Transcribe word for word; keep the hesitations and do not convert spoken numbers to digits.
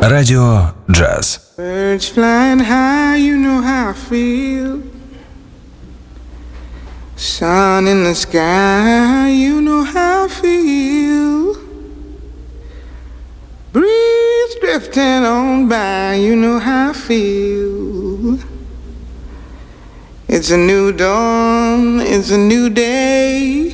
Радио джаз. Birds flying high, you know how I feel. Sun in the sky, you know how I feel. Breeze drifting on by, you know how I feel. It's a new dawn, it's a new day.